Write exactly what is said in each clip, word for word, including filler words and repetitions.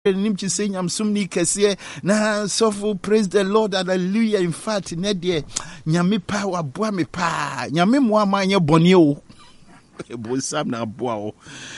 nimchi say nyam sumni kese na sofo praise the Lord, hallelujah. In fact ne de nyame pa wa boa me pa nyame mo amanye bone o ebo sam na boa o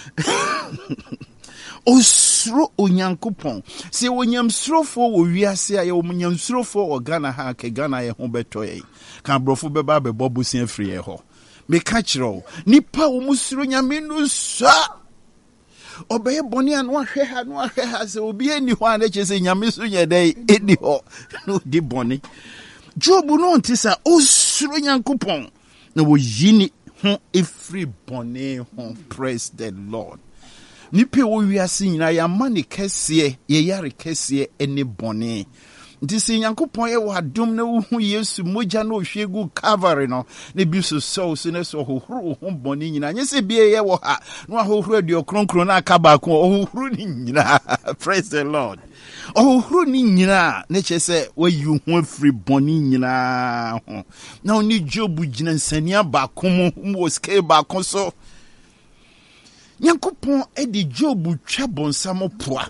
osro onyankopon se wonyam srofo wo wiase aye wo nyam srofo o Ghana ha ke Ghana ye ho beto ye kan brofo beba be bobusia free ye ho me ka kiro nipa wo musro nyame no sa obeye boni an wa hwe ha no hwe ha se obi ani ho an che se nyame so nye dai edi ho no di boni Job no ntisa osro nyankopon na wo yini ho every boni ho. Praise the Lord. Nipe wo wiase nyina ya mane kese ye yare kese ene boni ntisi nyankopon ye wadom na wo hu Yesu moja na ohwegu Calvary no ne bi so so so ne so hohoro ho boni nyina nyese bie ye wo ha no ahohoro adio kronkron na aka ba ko hohoro ni nyina. Praise the Lord. Hohoro ni nyina ne chese wayu ho afri boni nyina ho na oni Job gina nsania ba ko mo scale ba ko so nyankopon edi Job twa bonsam poa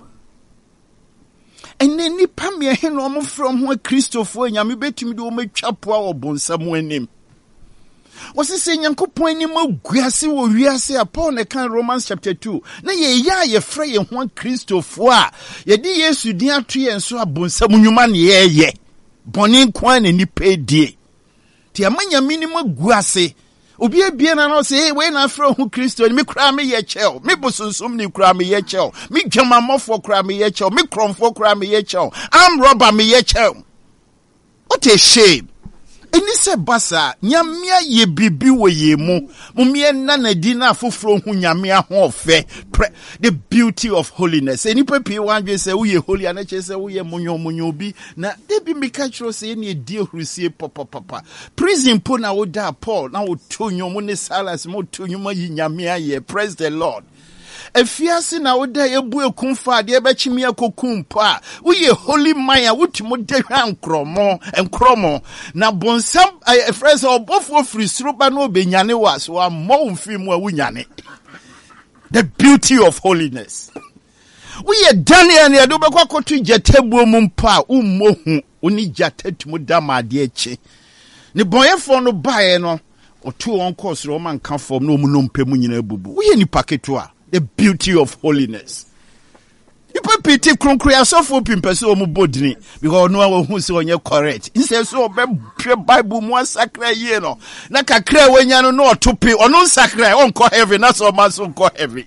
ene nipa me he no mo from ho Christopher nyame betumi de o matwa poa wo bonsam anim wose se nyankopon ni maguase wo wiase a Paul ne kan Romans chapter two na ye ya ye fra ye ho Christopher a ye di Yesu din ato ye nso a bonsam nwuma ne ye ye boni kwan ne nipa die ti amanya mi ni maguase obi ebie na no say we na afro hu Kristo me kura me ye chel me bosonsum ni kura me ye chel me dwamamofo kura me ye chel me kromfo kura me ye chel am robber me ye chel. What a shame. Eni se basa nyamia ye bibi wo ye mu mumie na na di na afofro hu nyamia ho ofe the beauty of holiness. Eni pepi wanwe se wo ye holy ana che se wo ye munyo munyo bi na de bi mika chro se eni edi ohrusie papa papa prison po na wo da Paul na wo tonyo mu ne Silas mo tonyo ma yi nyamia ye. Praise the Lord. Efiase na woda ebu ekumfa de be chimi akokumpa wo ye holy man wotimo de hwan kromo enkromo na bonsam e friends obofo free sroba no benyane was wa mo mfimu a wunyane. The beauty of holiness. We ye Daniel ne do be kwakotu jatebu mumpa ummohu oni jatetumu dama de echi ne boyefo no bae no otu won course ro man kan form no mu no mpemu nyina bubu we ye ni paketo a. The beauty of holiness. People pity konkria so for pimpese o mu bodini because no who say onye correct. Instead so be Bible mu sacred ye no. Na kakra wanya no no topi ono sacred on ko heaven na so man so ko heaven.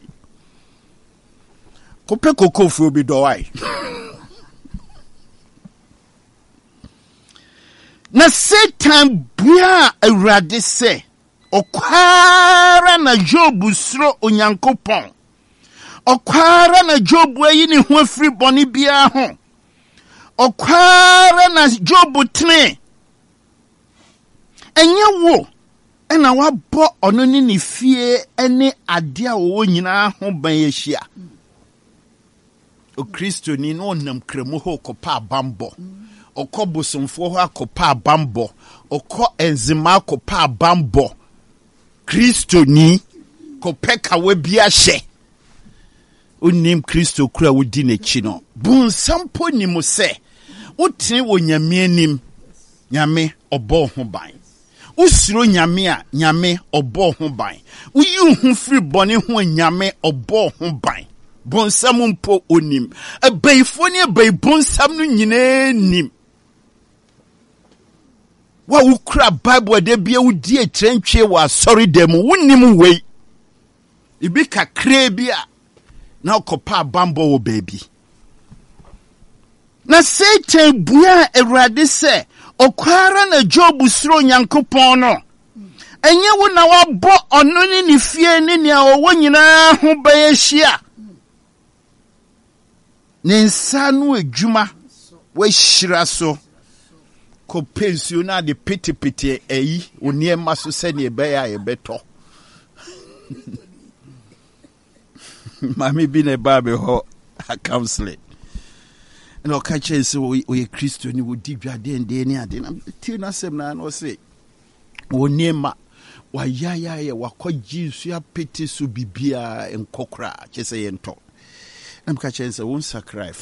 Kope koko fu bi do wai. Na Satan bia awrade se okwara na Job sro onyankopon okwara na Job ayi ni ho afri boni bia ho okwara na Job tene enye wo ena wabọ ono ni ni fie ene ade a wo nyina ho ban yehia o Kristo ni no nam kremu ho kopa bambo okobosomfo ho akopa bambo okọ enzima akopa bambo Kristo ni kopeka we bia hye onim Kristo kura wodi n'echi no bunsampo ni mo se wotene wo nyame anim nyame obo ho ban usiro nyame a nyame obo ho ban uyi hu free bone ho nyame obo ho ban bonsam mpo onim abaifo ne abai bonsam no nyina nim wa ukra Bible de bia wudi etrentwe wa sorry dem wonim wei ibi kakra bia na okopa bambo wo baby na Satan bua Awurade se okwara na Job sro nyankopon no enye wo na wabọ ono ni ni fie ni ne owo nyina ho bayehia ne nsa no adwuma wa hyira so ko pensio na de pete pete eyi oni ma so se ne be ya ye beto mami bi ne ba be ho a counseling no ka chese wo ye Kristo ni wo di dwade ende ni ade na ti na sem na no se oni ma wa ya ya ye wa kwaji su ya pete so bibia enkokra chese ye nto na ka chese won sakrai